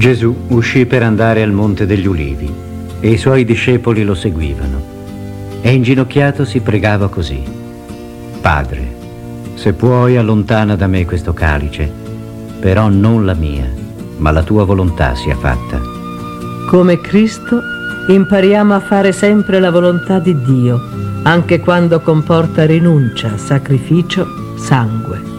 Gesù uscì per andare al Monte degli Ulivi e i suoi discepoli lo seguivano. E inginocchiato si pregava così: Padre, se puoi allontana da me questo calice, però non la mia, ma la tua volontà sia fatta. Come Cristo impariamo a fare sempre la volontà di Dio, anche quando comporta rinuncia, sacrificio, sangue.